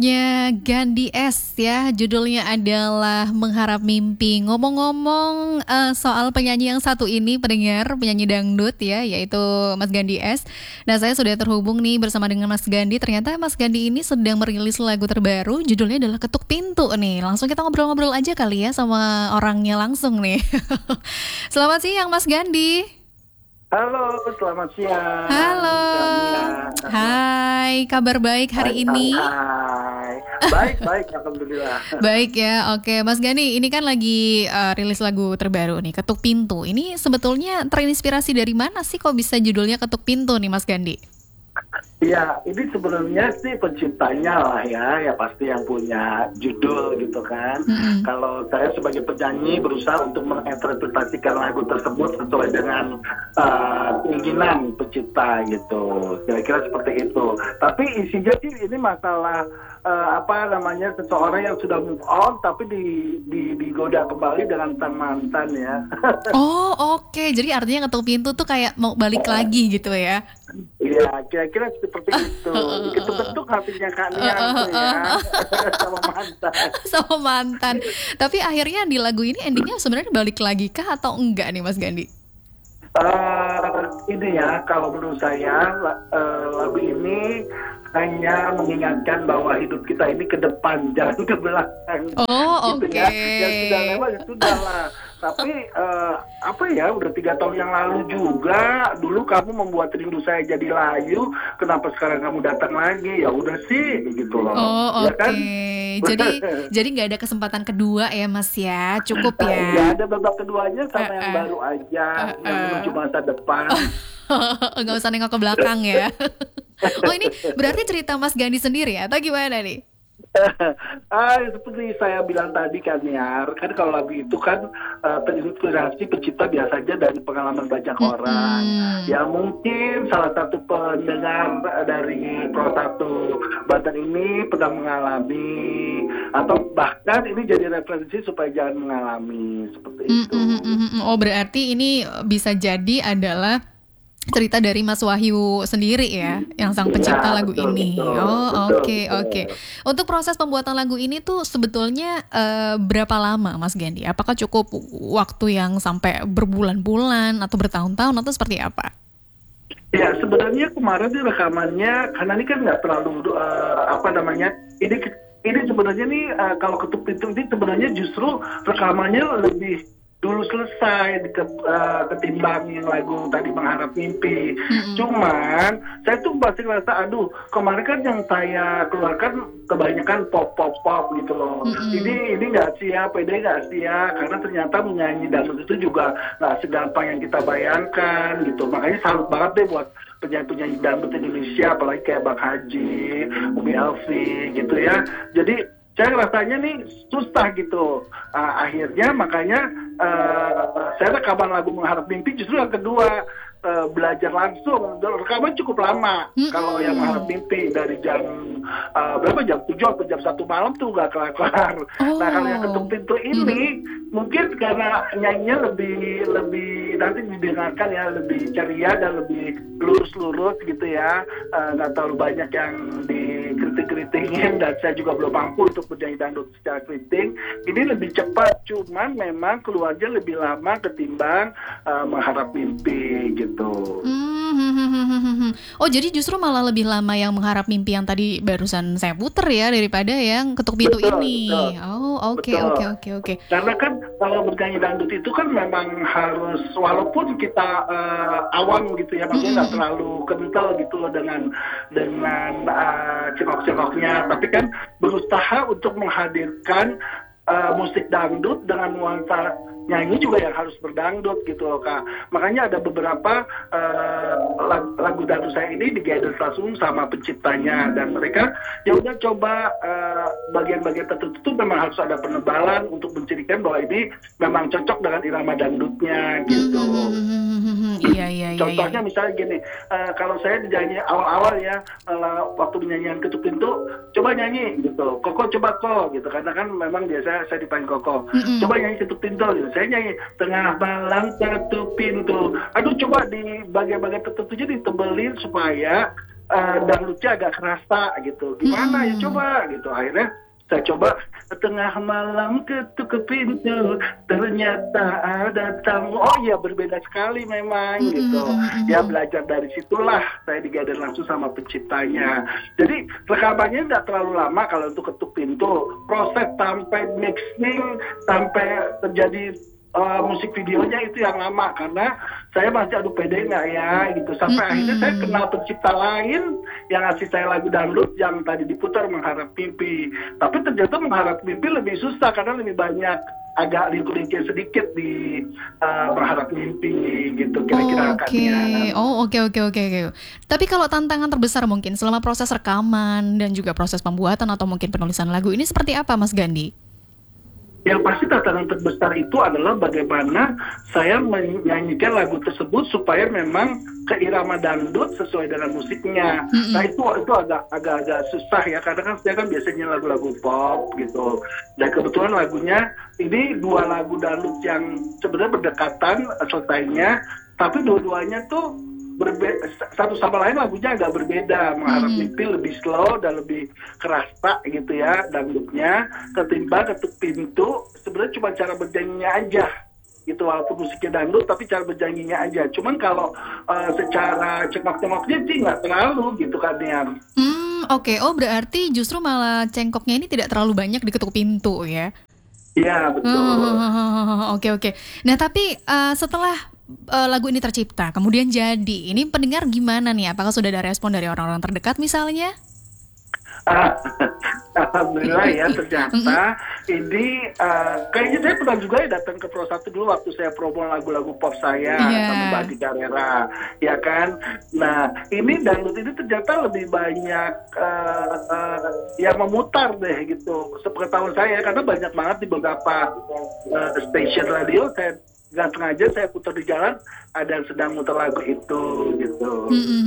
lagunya Gandhi S ya, judulnya adalah Mengharap Mimpi. Ngomong-ngomong soal penyanyi yang satu ini, pendengar, penyanyi dangdut ya, yaitu Mas Gandhi S. Nah, saya sudah terhubung nih bersama dengan Mas Gandhi. Ternyata Mas Gandhi ini sedang merilis lagu terbaru, judulnya adalah Ketuk Pintu nih. Langsung kita ngobrol-ngobrol aja kali ya sama orangnya langsung nih. Selamat siang Mas Gandhi. Halo, selamat siang. Halo. Hai, kabar baik hari ini? Hai. Baik, alhamdulillah. Baik ya, oke Mas Gandhi, ini kan lagi rilis lagu terbaru nih, Ketuk Pintu. Ini sebetulnya terinspirasi dari mana sih kok bisa judulnya Ketuk Pintu nih Mas Gandhi? Ya, ini sebenarnya sih penciptanya lah ya pasti yang punya judul gitu kan. Kalau saya sebagai penyanyi berusaha untuk menginterpretasikan lagu tersebut sesuai dengan keinginan pencipta gitu. Kira-kira seperti itu. Tapi isinya sih ini masalah seseorang yang sudah move on tapi digoda kembali dengan mantan ya. Oh oke. Jadi artinya Ketuk Pintu tuh kayak mau balik lagi gitu ya? Iya, kira-kira seperti itu. Bentuk hatinya Kak Nia itu ya. Sama mantan. Sama mantan. Tapi akhirnya di lagu ini endingnya sebenarnya balik lagi kah atau enggak nih Mas Gandhi? Ini ya, kalau menurut saya lagu ini hanya mengingatkan bahwa hidup kita ini ke depan, jangan ke belakang. Oh gitu oke. ya. Yang sudah lewat ya sudah lah. Tapi udah 3 tahun yang lalu juga, dulu kamu membuat rindu saya jadi layu, kenapa sekarang kamu datang lagi? Ya udah sih, gitu loh. Oh Ya oke. kan? Jadi nggak ada kesempatan kedua ya Mas ya, cukup Ya ya. ada babak keduanya sama yang baru aja, yang menuju masa depan. Nggak usah nengok ke belakang ya. Oh ini berarti cerita Mas Gandhi sendiri atau gimana nih? Seperti saya bilang tadi kan ya, kan kalau lagu itu kan terinspirasi pencipta biasanya dari pengalaman banyak orang. Ya mungkin salah satu pendengar dari Pro 1 Banten ini pernah mengalami, atau bahkan ini jadi referensi supaya jangan mengalami seperti itu. Oh berarti ini bisa jadi adalah cerita dari Mas Wahyu sendiri ya, yang sang pencipta lagu betul, ini. betul, Oke. Untuk proses pembuatan lagu ini tuh sebetulnya berapa lama Mas Gandhi? Apakah cukup waktu yang sampai berbulan-bulan atau bertahun-tahun atau seperti apa? Ya sebenarnya kemarin sih rekamannya, karena ini kan nggak terlalu ini sebenarnya nih kalau Ketuk Pintu ini sebenarnya justru rekamannya lebih dulu selesai ketimbang yang lagu tadi Mengharap Mimpi. Cuman saya tuh pasti ngerasa kemarin kan yang saya keluarkan kebanyakan pop gitu loh. Ini nggak siap, PD nggak siap, karena ternyata menyanyi dangdut itu juga nggak segampang yang kita bayangkan gitu. Makanya salut banget deh buat penyanyi dangdut Indonesia, apalagi kayak Bang Haji, Umi Elvi gitu ya. Jadi saya rasanya nih susah gitu. Akhirnya makanya saya rekaman lagu Mengharap Mimpi justru yang kedua, belajar langsung. Rekaman cukup lama. Kalau yang Mengharap Mimpi dari jam jam 7 atau jam 1 malam tuh gak kelar-kelar. Nah kalau yang Ketuk Pintu ini mungkin karena nyanyinya lebih nanti didengarkan ya lebih ceria dan lebih lurus gitu ya, nggak terlalu banyak yang dikritik-kritingin, dan saya juga belum mampu untuk bernyanyi dangdut secara kritik. Ini lebih cepat, cuman memang keluarnya lebih lama ketimbang Mengharap Mimpi gitu. Oh jadi justru malah lebih lama yang Mengharap Mimpi yang tadi barusan saya puter ya daripada yang Ketuk Pintu ini. Oh oke. Karena kan kalau bernyanyi dangdut itu kan memang harus, walaupun kita awam gitu ya, maksudnya nggak terlalu kental gitu loh dengan cengkok-cengkoknya, tapi kan berusaha untuk menghadirkan musik dangdut dengan nuansa nyanyi juga yang harus berdangdut gitu loh Kak. Makanya ada beberapa lagu dangdut saya ini di-guidance langsung sama penciptanya, dan mereka ya udah coba bagian-bagian tertentu tuh memang harus ada penebalan untuk mencirikan bahwa ini memang cocok dengan irama dangdutnya gitu. Iya. Contohnya misalnya gini, kalau saya nyanyi awal-awal ya, waktu nyanyian Ketuk Pintu, coba nyanyi gitu, Koko coba kok gitu, karena kan memang biasa saya dipanggil Koko, coba nyanyi Ketuk Pintu gitu, saya nyanyi tengah malam ketuk pintu, coba di bagian-bagian tertentunya ditebelin supaya dangdutnya agak kerasa gitu. Gimana ya coba gitu. Akhirnya saya coba tengah malam ketuk ke pintu ternyata ada tamu. Oh iya, berbeda sekali memang gitu. Ya belajar dari situlah saya digader langsung sama penciptanya. Jadi rekamannya nggak terlalu lama kalau untuk ketuk pintu. Proses sampai mixing sampai terjadi musik videonya itu yang lama karena saya masih aduh pede nggak ya gitu sampai akhirnya saya kenal pencipta lain yang ngasih saya lagu dangdut yang tadi diputar Mengharap Mimpi, tapi ternyata Mengharap Mimpi lebih susah karena lebih banyak agak liku-liku sedikit di Mengharap Mimpi gitu kira-kira Oke. Oke. Tapi kalau tantangan terbesar mungkin selama proses rekaman dan juga proses pembuatan atau mungkin penulisan lagu ini seperti apa Mas Gandhi? Yang pasti tantangan terbesar itu adalah bagaimana saya menyanyikan lagu tersebut supaya memang keirama dangdut sesuai dengan musiknya. Nah itu agak susah ya karena kan saya kan biasanya lagu-lagu pop gitu. Dan kebetulan lagunya ini dua lagu dangdut yang sebenarnya berdekatan selesainya, tapi dua-duanya tuh satu sama lain lagunya agak berbeda. Mengharap Mimpi lebih slow dan lebih kerasa gitu ya dangdutnya ketimbang Ketuk Pintu sebenarnya cuma cara berjanjinya aja gitu, walaupun musiknya dangdut tapi cara berjanjinya aja. Cuman kalau secara cengkok-cengkoknya sih nggak terlalu gitu kan ya. Oke. Oh berarti justru malah cengkoknya ini tidak terlalu banyak di Ketuk Pintu ya? Iya betul. Oke. Nah tapi setelah lagu ini tercipta, kemudian jadi, ini pendengar gimana nih? Apakah sudah ada respon dari orang-orang terdekat misalnya? Alhamdulillah ya, ternyata ini kayaknya saya pernah juga ya datang ke Pro 1 dulu waktu saya promo lagu-lagu pop saya sama Mbak Adi Carrera, ya kan. Nah ini dangdut ini ternyata lebih banyak yang memutar deh gitu, sepengetahuan saya, karena banyak banget di beberapa station radio saya nggak sengaja saya putar di jalan ada yang sedang muter lagu itu gitu.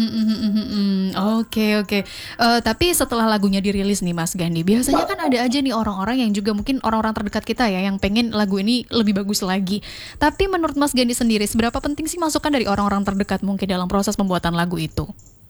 Oke. Tapi setelah lagunya dirilis nih Mas Gandhi, biasanya kan ada aja nih orang-orang yang juga mungkin orang-orang terdekat kita ya yang pengen lagu ini lebih bagus lagi. Tapi menurut Mas Gandhi sendiri, seberapa penting sih masukan dari orang-orang terdekat mungkin dalam proses pembuatan lagu itu?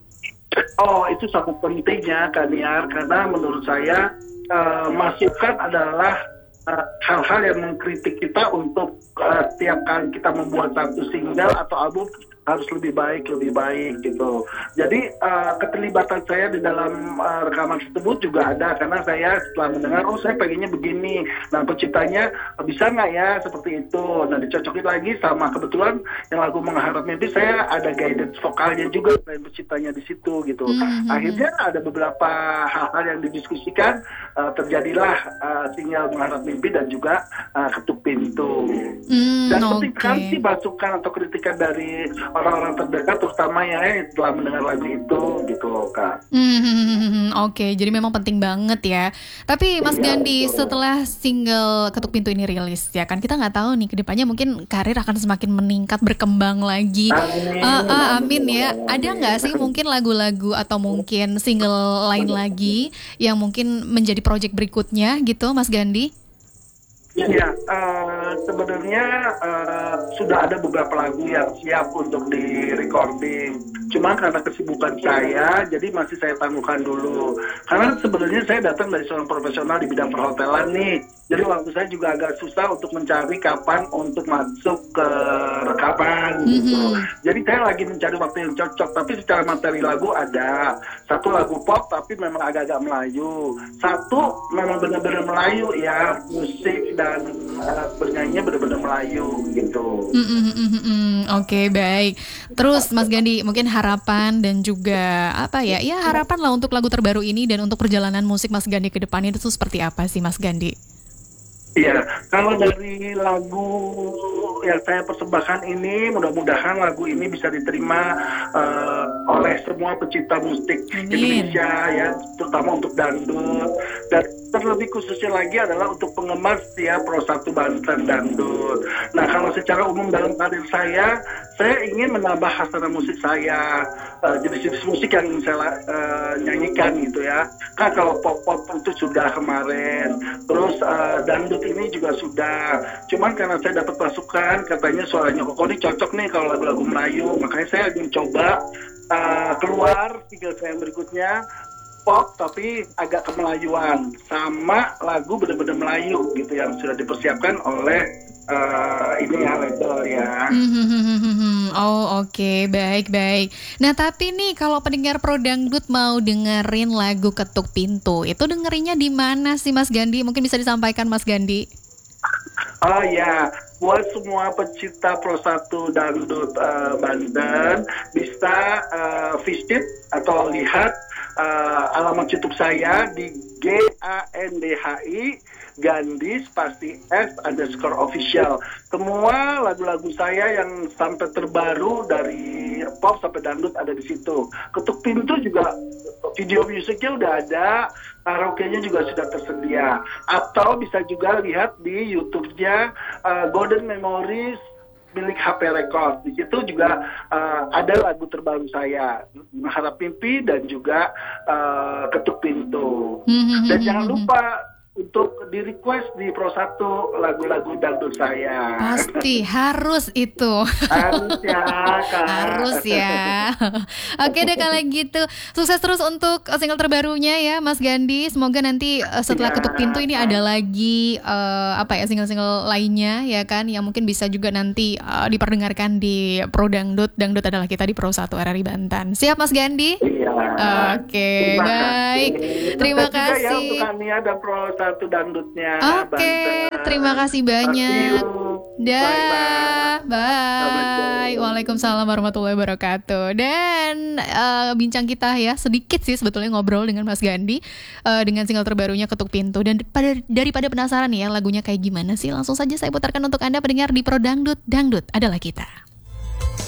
Oh itu sangat pentingnya Kaniar, karena menurut saya masukan adalah hal-hal yang mengkritik kita untuk setiap kali kita membuat satu single atau album harus lebih baik gitu. Jadi keterlibatan saya di dalam rekaman tersebut juga ada karena saya setelah mendengar saya pengennya begini. Nah penciptanya bisa nggak ya seperti itu. Nah dicocokin lagi sama kebetulan yang lagu Mengharap Mimpi saya ada guidance vokalnya juga dan penciptanya di situ gitu. Akhirnya ada beberapa hal-hal yang didiskusikan, terjadilah single Mengharap Mimpi dan juga Ketuk Pintu. Dan penting sekali sih masukan atau kritikan dari orang-orang terdekat terutama yang telah mendengar lagu itu gitu loh Kak. Oke, jadi memang penting banget ya. Tapi Mas Gandhi, setelah single Ketuk Pintu ini rilis ya kan, kita nggak tahu nih kedepannya mungkin karir akan semakin meningkat, berkembang lagi. Amin ya. Ada nggak sih mungkin lagu-lagu atau mungkin single lain lagi yang mungkin menjadi project berikutnya gitu Mas Gandhi? Ya, sebenarnya sudah ada beberapa lagu yang siap untuk di recording. Cuma karena kesibukan saya, jadi masih saya tangguhkan dulu. Karena sebenarnya saya datang dari seorang profesional di bidang perhotelan nih. Jadi waktu saya juga agak susah untuk mencari kapan untuk masuk ke rekaman gitu. Jadi saya lagi mencari waktu yang cocok. Tapi secara materi lagu ada. Satu lagu pop tapi memang agak-agak Melayu. Satu memang benar-benar Melayu ya, musik dan bernyanyinya benar-benar Melayu gitu. Oke, baik. Terus Mas Gandhi, mungkin harapan dan juga apa ya? Ya harapan lah untuk lagu terbaru ini dan untuk perjalanan musik Mas Gandhi ke depannya itu seperti apa sih Mas Gandhi? Iya, kalau dari lagu yang saya persembahkan ini, mudah-mudahan lagu ini bisa diterima oleh semua pecinta musik Indonesia ya, terutama untuk dangdut. Dan terlebih khususnya lagi adalah untuk penggemar setia Pro 1 Banten Dangdut. Nah, kalau secara umum dalam karir saya ingin menambah hasanah musik saya, jenis-jenis musik yang saya nyanyikan gitu ya. Kan kalau pop-pop itu sudah kemarin, terus dangdut ini juga sudah. Cuman karena saya dapat masukan, katanya suaranya Koko ini cocok nih kalau lagu-lagu Melayu, makanya saya ingin coba keluar single saya yang berikutnya pop tapi agak kemelayuan sama lagu benar-benar Melayu gitu yang sudah dipersiapkan oleh ini ya label ya. Oh oke, baik. Nah tapi nih kalau pendengar Pro Dangdut mau dengerin lagu Ketuk Pintu, itu dengerinnya di mana sih Mas Gandhi? Mungkin bisa disampaikan Mas Gandhi. Oh ya, buat semua pecinta Pro 1 Dangdut Banten bisa visit atau lihat alamat YouTube saya di GANDHI Gandhi spasi S_official. Semua lagu-lagu saya yang sampai terbaru dari pop sampai dangdut ada di situ. Ketuk Pintu juga video musiknya udah ada, karaoke-nya juga sudah tersedia. Atau bisa juga lihat di YouTube-nya Golden Memories milik HP Record. Di situ juga ada lagu terbaru saya, Mengharap Mimpi dan juga Ketuk Pintu. Dan jangan lupa untuk di request di Pro 1 lagu-lagu dangdut saya. Pasti harus itu. Harus ya, Kak. Harus ya. Oke deh kalau gitu. Sukses terus untuk single terbarunya ya Mas Gandhi. Semoga nanti setelah Ketuk Pintu ini ada lagi single-single lainnya ya kan, yang mungkin bisa juga nanti diperdengarkan di Pro Dangdut. Dangdut adalah kita di Pro 1 RRI Banten. Siap Mas Gandhi? Iya. Oke, baik. Terima kasih. Ya untuk Ania dan Pro 1 dangdutnya. Oke, terima kasih banyak. Dah, bye. Waalaikumsalam warahmatullahi wabarakatuh. Dan bincang kita ya sedikit sih sebetulnya ngobrol dengan Mas Gandhi dengan single terbarunya Ketuk Pintu. Dan daripada penasaran nih ya lagunya kayak gimana sih, langsung saja saya putarkan untuk Anda pendengar di Pro Dangdut. Dangdut adalah kita.